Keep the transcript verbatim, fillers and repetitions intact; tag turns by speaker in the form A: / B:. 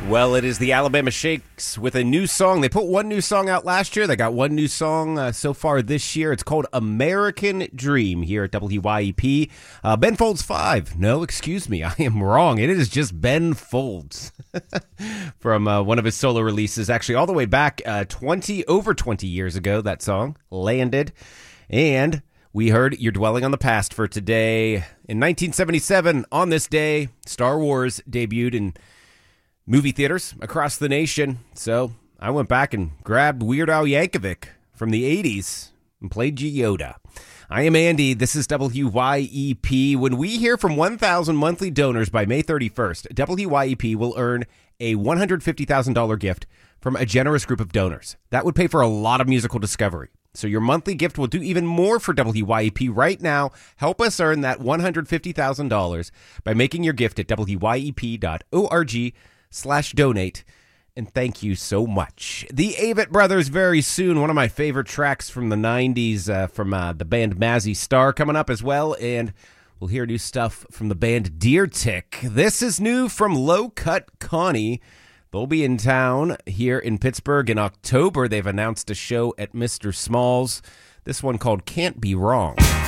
A: Well, it is the Alabama Shakes with a new song. They put one new song out last year. They got one new song uh, so far this year. It's called American Dream here at W Y E P. Uh, Ben Folds five. No, excuse me. I am wrong. It is just Ben Folds from uh, one of his solo releases, actually all the way back uh, twenty over twenty years ago. That song landed. And we heard You're Dwelling on the Past for today. In nineteen seventy-seven, on this day, Star Wars debuted in movie theaters across the nation. So I went back and grabbed Weird Al Yankovic from the eighties and played Yoda. I am Andy. This is W Y E P. When we hear from one thousand monthly donors by May thirty-first, W Y E P will earn a one hundred fifty thousand dollars gift from a generous group of donors. That would pay for a lot of musical discovery. So your monthly gift will do even more for W Y E P right now. Help us earn that one hundred fifty thousand dollars by making your gift at W Y E P dot org slash donate, and thank you so much. The Avett Brothers very soon, one of my favorite tracks from the nineties uh, from uh, the band Mazzy Star coming up as well, and we'll hear new stuff from the band Deer Tick. This is new from Low Cut Connie. They'll be in town here in Pittsburgh in October. They've announced a show at Mister Smalls. This one called Can't Be Wrong.